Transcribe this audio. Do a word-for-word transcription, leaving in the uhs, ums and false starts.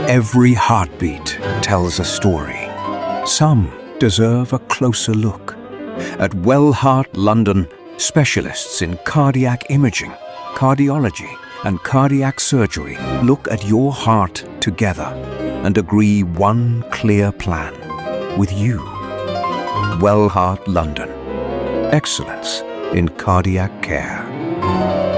Every heartbeat tells a story. Some deserve a closer look. At Wellheart London, specialists in cardiac imaging, cardiology, and cardiac surgery look at your heart together and agree one clear plan with you. Wellheart London. Excellence in cardiac care.